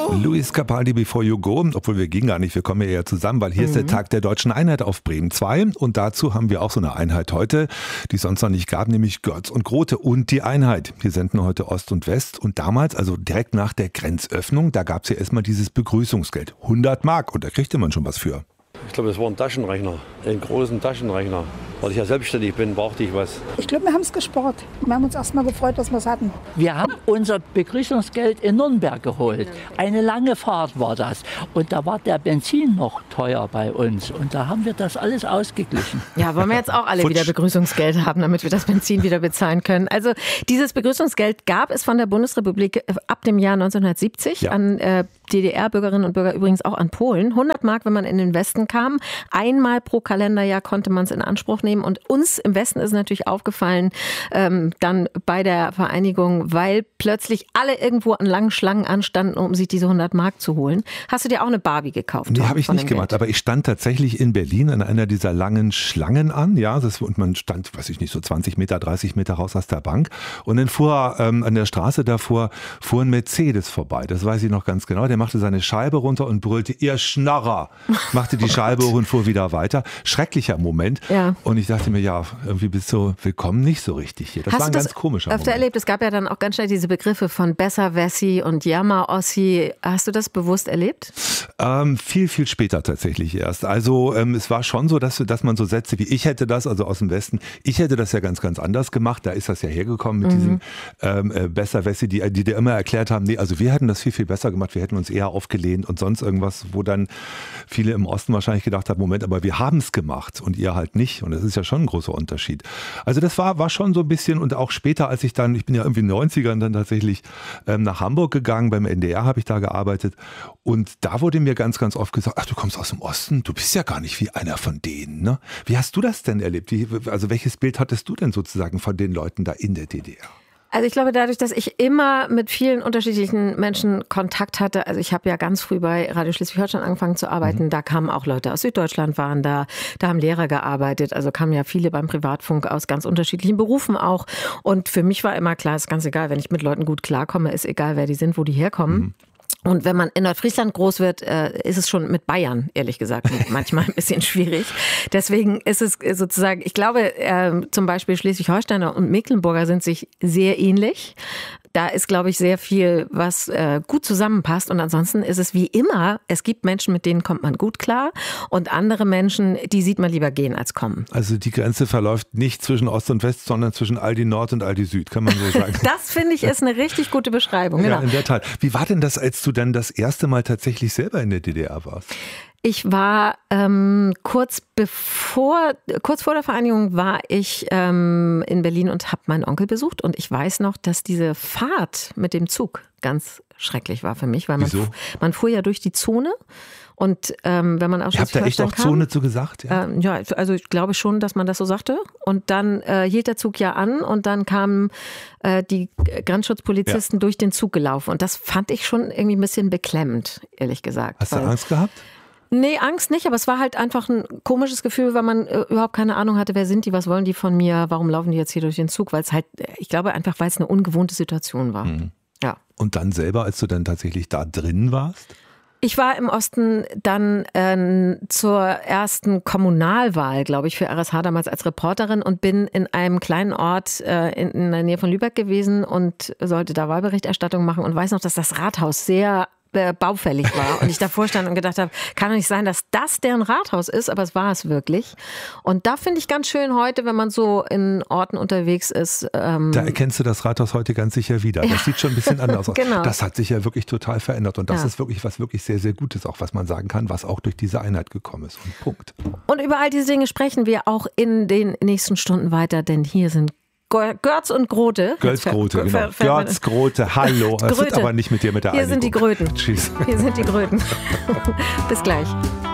Luis Capaldi, Before You Go, obwohl wir gehen gar nicht, wir kommen ja eher zusammen, weil hier ist der Tag der Deutschen Einheit auf Bremen 2 und dazu haben wir auch so eine Einheit heute, die es sonst noch nicht gab, nämlich Görz und Grote und die Einheit. Wir senden heute Ost und West und damals, also direkt nach der Grenzöffnung, da gab es ja erstmal dieses Begrüßungsgeld, 100 Mark und da kriegte man schon was für. Ich glaube, das war ein Taschenrechner, einen großen Taschenrechner. Weil ich ja selbstständig bin, brauchte ich was. Ich glaube, wir haben es gespart. Wir haben uns erst mal gefreut, dass wir es hatten. Wir haben unser Begrüßungsgeld in Nürnberg geholt. Eine lange Fahrt war das. Und da war der Benzin noch teuer bei uns. Und da haben wir das alles ausgeglichen. Ja, wollen wir jetzt auch alle wieder Begrüßungsgeld haben, damit wir das Benzin wieder bezahlen können. Also dieses Begrüßungsgeld gab es von der Bundesrepublik ab dem Jahr 1970 an DDR-Bürgerinnen und Bürger, übrigens auch an Polen. 100 Mark, wenn man in den Westen kam. Einmal pro Kalenderjahr konnte man es in Anspruch nehmen. Und uns im Westen ist natürlich aufgefallen, dann bei der Vereinigung, weil plötzlich alle irgendwo an langen Schlangen anstanden, um sich diese 100 Mark zu holen. Hast du dir auch eine Barbie gekauft? Nee, habe ich nicht gemacht, aber ich stand tatsächlich in Berlin an einer dieser langen Schlangen an, ja, und man stand, weiß ich nicht, so 20 Meter, 30 Meter raus aus der Bank und dann fuhr an der Straße davor, fuhr ein Mercedes vorbei, das weiß ich noch ganz genau, der machte seine Scheibe runter und brüllte, ihr Schnarrer, machte die Scheibe hoch und fuhr wieder weiter. Schrecklicher Moment. Ja. Und ich dachte mir, ja, irgendwie bist du willkommen nicht so richtig hier. Das war ein ganz komischer Moment. Hast du erlebt, es gab ja dann auch ganz schnell diese Begriffe von Besserwessi und Jammer-Ossi. Hast du das bewusst erlebt? Viel, viel später tatsächlich erst. Also es war schon so, dass man so Sätze wie ich hätte das, also aus dem Westen, ich hätte das ja ganz, ganz anders gemacht. Da ist das ja hergekommen mit diesem Besserwessi, die dir immer erklärt haben, nee, also wir hätten das viel, viel besser gemacht, wir hätten uns eher aufgelehnt und sonst irgendwas, wo dann viele im Osten wahrscheinlich gedacht haben, Moment, aber wir haben es gemacht und ihr halt nicht. Und das ist ja schon ein großer Unterschied. Also das war schon so ein bisschen und auch später, als ich bin ja irgendwie in den 90ern dann tatsächlich nach Hamburg gegangen, beim NDR habe ich da gearbeitet und da wurde mir ganz, ganz oft gesagt, ach, du kommst aus dem Osten, du bist ja gar nicht wie einer von denen. Ne? Wie hast du das denn erlebt? Also welches Bild hattest du denn sozusagen von den Leuten da in der DDR? Also ich glaube, dadurch, dass ich immer mit vielen unterschiedlichen Menschen Kontakt hatte, also ich habe ja ganz früh bei Radio Schleswig-Holstein angefangen zu arbeiten, da kamen auch Leute aus Süddeutschland, waren da haben Lehrer gearbeitet, also kamen ja viele beim Privatfunk aus ganz unterschiedlichen Berufen auch. Und für mich war immer klar, ist ganz egal, wenn ich mit Leuten gut klarkomme, ist egal, wer die sind, wo die herkommen. Und wenn man in Nordfriesland groß wird, ist es schon mit Bayern, ehrlich gesagt, manchmal ein bisschen schwierig. Deswegen ist es sozusagen, ich glaube, zum Beispiel Schleswig-Holsteiner und Mecklenburger sind sich sehr ähnlich. Da ist, glaube ich, sehr viel, was gut zusammenpasst. Und ansonsten ist es wie immer, es gibt Menschen, mit denen kommt man gut klar. Und andere Menschen, die sieht man lieber gehen als kommen. Also die Grenze verläuft nicht zwischen Ost und West, sondern zwischen Aldi Nord und Aldi Süd, kann man so sagen. Das finde ich ist eine richtig gute Beschreibung. Genau. Ja, in der Tat. Wie war denn das, als du dann das erste Mal tatsächlich selber in der DDR warst? Ich war kurz vor der Vereinigung war ich in Berlin und habe meinen Onkel besucht. Und ich weiß noch, dass diese Fahrt mit dem Zug ganz schrecklich war für mich, weil man fuhr ja durch die Zone. Und wenn man aus Habt ihr echt auch Zone zu gesagt? Ja, also ich glaube schon, dass man das so sagte. Und dann hielt der Zug ja an und dann kamen die Grenzschutzpolizisten durch den Zug gelaufen. Und das fand ich schon irgendwie ein bisschen beklemmend, ehrlich gesagt. Hast du Angst gehabt? Nee, Angst nicht, aber es war halt einfach ein komisches Gefühl, weil man überhaupt keine Ahnung hatte, wer sind die, was wollen die von mir, warum laufen die jetzt hier durch den Zug, weil es halt, ich glaube einfach, weil es eine ungewohnte Situation war. Ja. Und dann selber, als du dann tatsächlich da drin warst? Ich war im Osten dann zur ersten Kommunalwahl, glaube ich, für RSH damals als Reporterin und bin in einem kleinen Ort in der Nähe von Lübeck gewesen und sollte da Wahlberichterstattung machen und weiß noch, dass das Rathaus sehr baufällig war und ich davor stand und gedacht habe, kann doch nicht sein, dass das deren Rathaus ist, aber es war es wirklich. Und da finde ich ganz schön heute, wenn man so in Orten unterwegs ist. Da erkennst du das Rathaus heute ganz sicher wieder. Das sieht schon ein bisschen anders aus. Genau. Das hat sich ja wirklich total verändert und das ist wirklich was wirklich sehr, sehr Gutes, auch was man sagen kann, was auch durch diese Einheit gekommen ist. Und Punkt. Und über all diese Dinge sprechen wir auch in den nächsten Stunden weiter, denn hier sind Görz und Grote. Götz-Grote, genau. Görz-Grote, hallo. Das ist aber nicht mit dir, mit der Hier sind die Gröten. Tschüss. Hier sind die Gröten. Bis gleich.